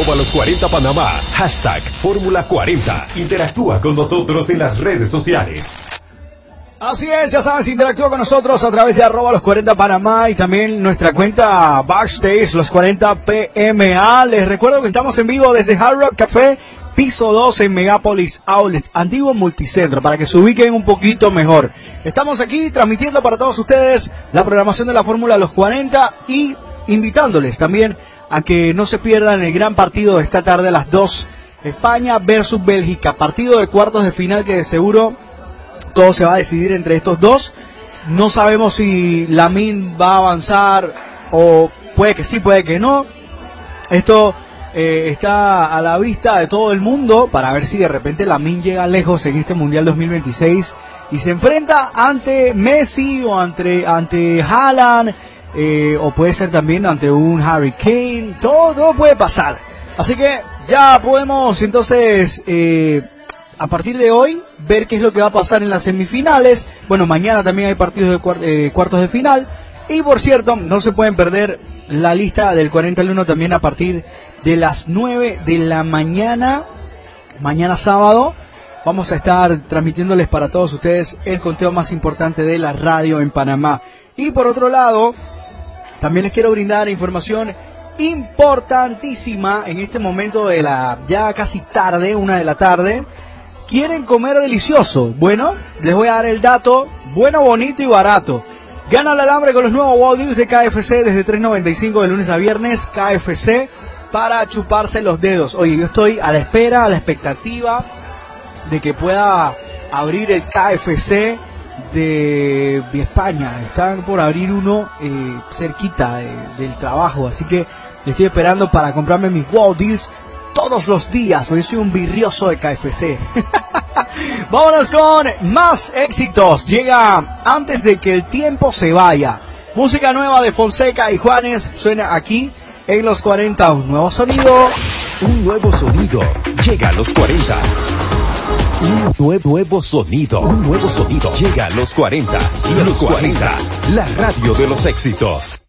@los40Panamá. #Fórmula40. Interactúa con nosotros en las redes sociales. Así es, ya sabes, interactúa con nosotros a través de @los40Panamá y también nuestra cuenta Backstage, los40PMA. Les recuerdo que estamos en vivo desde Hard Rock Café, piso 2 en Megapolis Outlets, antiguo multicentro, para que se ubiquen un poquito mejor. Estamos aquí transmitiendo para todos ustedes la programación de la Fórmula Los 40 y invitándoles también a que no se pierdan el gran partido de esta tarde a las 2, España versus Bélgica, partido de cuartos de final que de seguro todo se va a decidir entre estos dos. No sabemos si Lamine va a avanzar o puede que sí, puede que no. Esto está a la vista de todo el mundo para ver si de repente Lamine llega lejos en este Mundial 2026 y se enfrenta ante Messi o ante Haaland, o puede ser también ante un Harry Kane. Todo puede pasar. Así que ya podemos entonces a partir de hoy ver qué es lo que va a pasar en las semifinales. Bueno, mañana también hay partidos de cuartos de final. Y por cierto, no se pueden perder la lista del 40 al 1 también a partir de las 9 de la mañana. Mañana sábado vamos a estar transmitiéndoles para todos ustedes el conteo más importante de la radio en Panamá. Y por otro lado, también les quiero brindar información importantísima en este momento de la ya casi tarde, 1 de la tarde. ¿Quieren comer delicioso? Bueno, les voy a dar el dato, bueno, bonito y barato. Gana el alambre con los nuevos Wow Deals de KFC desde $3.95 de lunes a viernes. KFC para chuparse los dedos. Oye, yo estoy a la espera, a la expectativa de que pueda abrir el KFC de España. Están por abrir uno cerquita del trabajo, así que estoy esperando para comprarme mis Wow Deals todos los días, porque soy un virrioso de KFC. Vámonos con más éxitos. Llega antes de que el tiempo se vaya. Música nueva de Fonseca y Juanes suena aquí en los 40. Un nuevo sonido. Un nuevo sonido llega a los 40. Un nuevo sonido llega a los 40. Los 40, la radio de los éxitos.